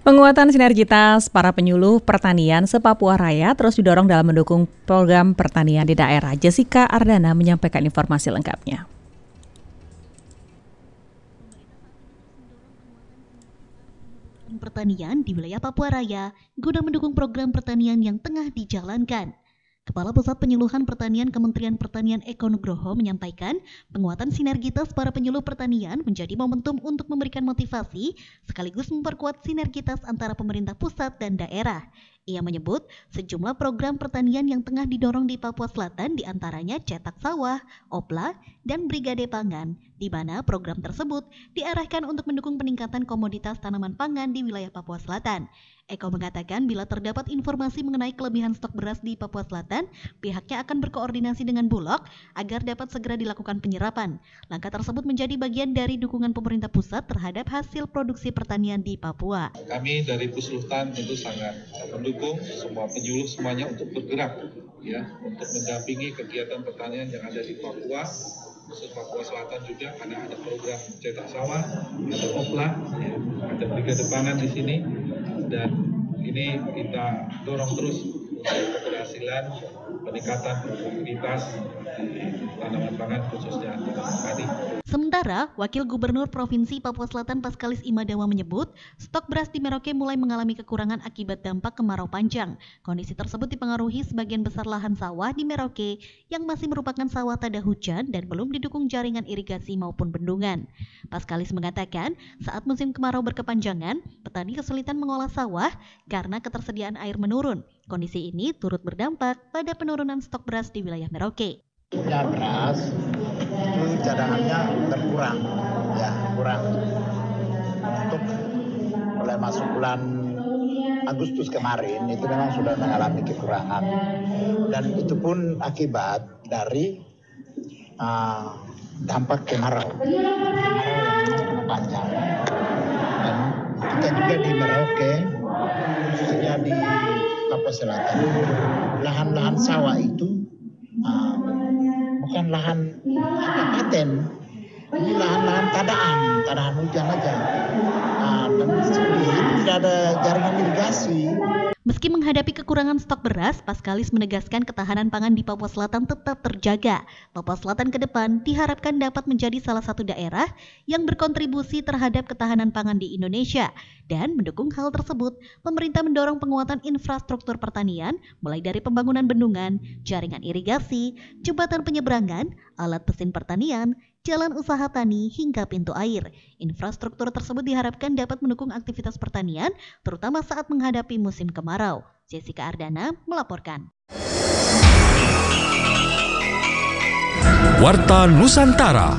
Penguatan sinergitas para penyuluh pertanian se-Papua Raya terus didorong dalam mendukung program pertanian di daerah. Jessica Ardana menyampaikan informasi lengkapnya. Pertanian di wilayah Papua Raya guna mendukung program pertanian yang tengah dijalankan. Kepala Pusat Penyuluhan Pertanian Kementerian Pertanian Eko Nugroho menyampaikan penguatan sinergitas para penyuluh pertanian menjadi momentum untuk memberikan motivasi sekaligus memperkuat sinergitas antara pemerintah pusat dan daerah. Ia menyebut sejumlah program pertanian yang tengah didorong di Papua Selatan diantaranya cetak sawah, opla, dan brigade pangan, di mana program tersebut diarahkan untuk mendukung peningkatan komoditas tanaman pangan di wilayah Papua Selatan. Eko mengatakan bila terdapat informasi mengenai kelebihan stok beras di Papua Selatan, pihaknya akan berkoordinasi dengan Bulog agar dapat segera dilakukan penyerapan. Langkah tersebut menjadi bagian dari dukungan pemerintah pusat terhadap hasil produksi pertanian di Papua. Kami dari Pusluhtan tentu sangat mendukung semua penyuluh semuanya untuk bergerak ya, untuk mendampingi kegiatan pertanian yang ada di Papua. Khusus Papua Selatan juga ada program cetak sawah, ada opla, ya, ada brigade pangan di sini, dan ini kita dorong terus untuk keberhasilan peningkatan produktivitas di tanaman pangan khususnya tanaman padi. Sementara, Wakil Gubernur Provinsi Papua Selatan Paskalis Imadawa menyebut, stok beras di Merauke mulai mengalami kekurangan akibat dampak kemarau panjang. Kondisi tersebut dipengaruhi sebagian besar lahan sawah di Merauke yang masih merupakan sawah tada hujan dan belum didukung jaringan irigasi maupun bendungan. Paskalis mengatakan, saat musim kemarau berkepanjangan, petani kesulitan mengolah sawah karena ketersediaan air menurun. Kondisi ini turut berdampak pada penurunan stok beras di wilayah Merauke. Ya, beras itu cadangannya berkurang, ya kurang. Untuk mulai masuk bulan Agustus kemarin itu memang sudah mengalami kekurangan, dan itu pun akibat dari dampak kemarau yang panjang. Dan kita juga di Merauke, khususnya di Papua Selatan, lahan-lahan sawah itu bukan lahan paten, ini lahan-lahan tadaan hujan aja. Dan di sini tidak ada jaringan irigasi. Meski menghadapi kekurangan stok beras, Paskalis menegaskan ketahanan pangan di Papua Selatan tetap terjaga. Papua Selatan ke depan diharapkan dapat menjadi salah satu daerah yang berkontribusi terhadap ketahanan pangan di Indonesia. Dan mendukung hal tersebut, pemerintah mendorong penguatan infrastruktur pertanian, mulai dari pembangunan bendungan, jaringan irigasi, jembatan penyeberangan, alat mesin pertanian, jalan usaha tani, hingga pintu air. Infrastruktur tersebut diharapkan dapat mendukung aktivitas pertanian, terutama saat menghadapi musim kemarau. Jessica Ardana melaporkan. Warta Nusantara.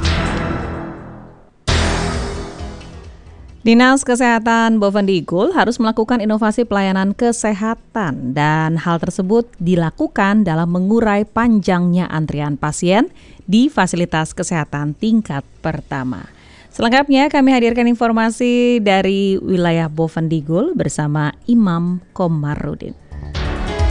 Dinas Kesehatan Bovendigul harus melakukan inovasi pelayanan kesehatan dan hal tersebut dilakukan dalam mengurai panjangnya antrian pasien di fasilitas kesehatan tingkat pertama. Selengkapnya kami hadirkan informasi dari wilayah Bovendigul bersama Imam Komarudin.